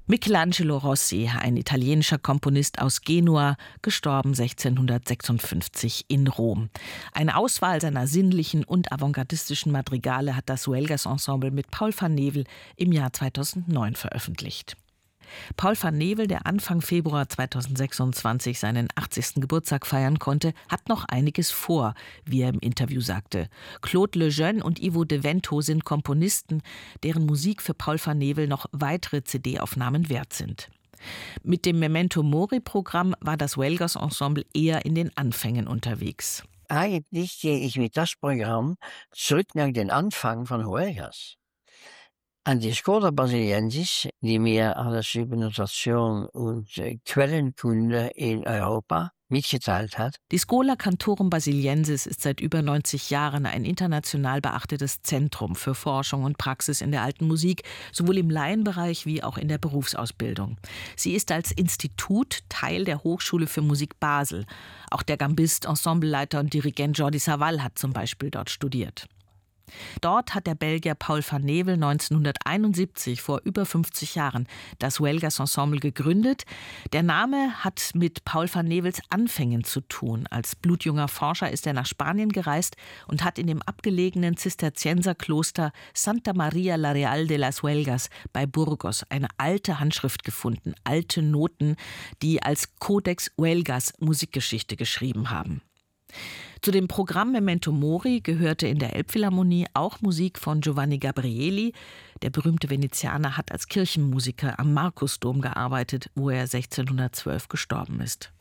Michelangelo Rossi, ein italienischer Komponist aus Genua, gestorben 1656 in Rom. Eine Auswahl seiner sinnlichen und avantgardistischen Madrigale hat das Huelgas Ensemble mit Paul van Nevel im Jahr 2009 veröffentlicht. Paul van Nevel, der Anfang Februar 2026 seinen 80. Geburtstag feiern konnte, hat noch einiges vor, wie er im Interview sagte. Claude Lejeune und Ivo de Vento sind Komponisten, deren Musik für Paul van Nevel noch weitere CD-Aufnahmen wert sind. Mit dem Memento Mori-Programm war das Huelgas Ensemble eher in den Anfängen unterwegs. Eigentlich gehe ich mit das Programm zurück nach den Anfang von Huelgas. An die Schola Brasiliensis, die mir alles über Notation und Quellenkunde in Europa mitgeteilt hat. Die Schola Cantorum Basiliensis ist seit über 90 Jahren ein international beachtetes Zentrum für Forschung und Praxis in der alten Musik, sowohl im Laienbereich wie auch in der Berufsausbildung. Sie ist als Institut Teil der Hochschule für Musik Basel. Auch der Gambist, Ensembleleiter und Dirigent Jordi Savall hat zum Beispiel dort studiert. Dort hat der Belgier Paul van Nevel 1971, vor über 50 Jahren, das Huelgas Ensemble gegründet. Der Name hat mit Paul van Nevels Anfängen zu tun. Als blutjunger Forscher ist er nach Spanien gereist und hat in dem abgelegenen Zisterzienserkloster Santa Maria la Real de las Huelgas bei Burgos eine alte Handschrift gefunden, alte Noten, die als Codex Huelgas Musikgeschichte geschrieben haben. Zu dem Programm Memento Mori gehörte in der Elbphilharmonie auch Musik von Giovanni Gabrieli. Der berühmte Venezianer hat als Kirchenmusiker am Markusdom gearbeitet, wo er 1612 gestorben ist.